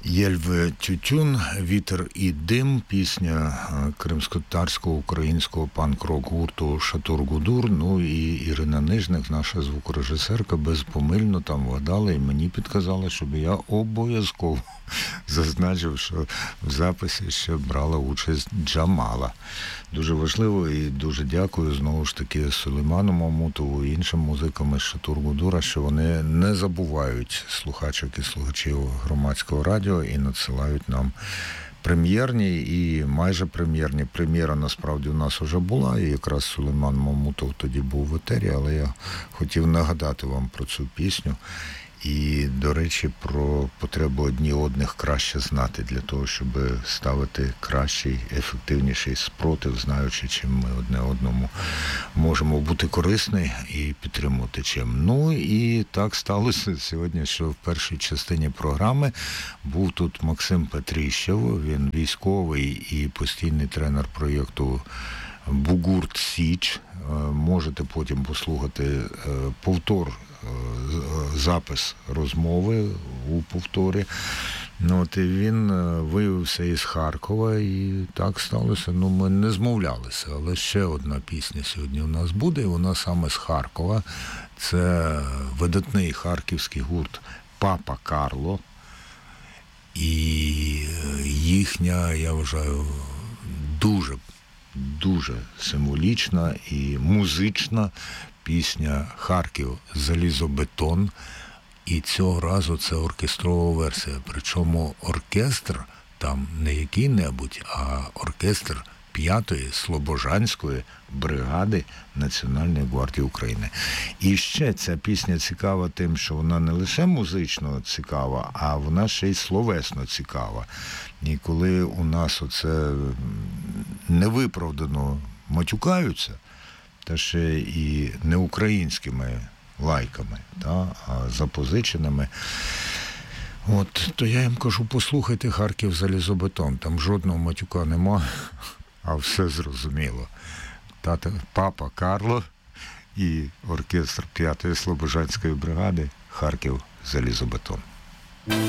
Єльви Тютюн, «Вітер і дим», пісня кримськотатарського українського панк-рок гурту «Шатур-Гудур». Ну і Ірина Нижник, наша звукорежисерка, безпомильно там вгадала і мені підказала, щоб я обов'язково зазначив, що в записі ще брала участь Джамала. Дуже важливо і дуже дякую знову ж таки Сулейману Мамутову і іншим музикам із «Шатур-Гудура», що вони не забувають слухачок і слухачів громадського радіо і надсилають нам прем'єрні і майже прем'єрні. Прем'єра насправді у нас вже була, і якраз Сулейман Мамутов тоді був в етері, але я хотів нагадати вам про цю пісню. І, до речі, про потребу одні одних краще знати, для того, щоб ставити кращий, ефективніший спротив, знаючи, чим ми одне одному можемо бути корисні і підтримувати чим. Ну і так сталося сьогодні, що в першій частині програми був тут Максим Петріщев, він військовий і постійний тренер проєкту «Бугурт Січ». Можете потім послухати повтор, запис розмови у повторі. Ну, от і він виявився із Харкова, і так сталося. Ну, ми не змовлялися, але ще одна пісня сьогодні у нас буде, і вона саме з Харкова. Це видатний харківський гурт «Папа Карло». І їхня, я вважаю, дуже символічна і музична пісня «Харків. Залізобетон». І цього разу це оркестрова версія. Причому оркестр там не який-небудь, а оркестр 5-ї Слобожанської бригади Національної гвардії України. І ще ця пісня цікава тим, що вона не лише музично цікава, а вона ще й словесно цікава. І коли у нас оце невиправдано матюкаються, та ще і не українськими лайками, а запозиченими, от, то я їм кажу, послухайте «Харків. Залізобетон». Там жодного матюка нема, а все зрозуміло. Папа Карло і оркестр 5-ї Слобожанської бригади «Харків. Залізобетон».